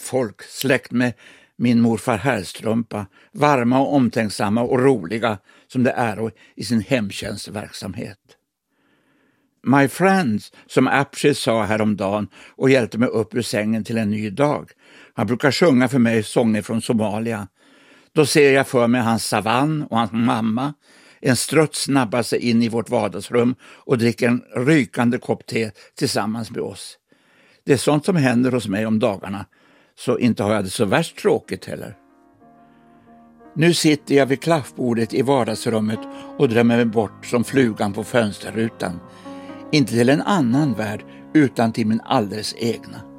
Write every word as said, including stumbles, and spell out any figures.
folk, släkt med min morfar Herrstrumpa, varma och omtänksamma och roliga som det är i sin hemtjänstverksamhet. My friends, som Apshie sa häromdagen och hjälpte mig upp ur sängen till en ny dag. Han brukar sjunga för mig sånger från Somalia. Då ser jag för mig hans savann och hans mamma. En struts snabbar sig in i vårt vardagsrum och dricker en rykande kopp te tillsammans med oss. Det är sånt som händer hos mig om dagarna, så inte har jag det så värst tråkigt heller. Nu sitter jag vid klaffbordet i vardagsrummet och drömmer mig bort som flugan på fönsterrutan. Inte till en annan värld utan till min alldeles egna.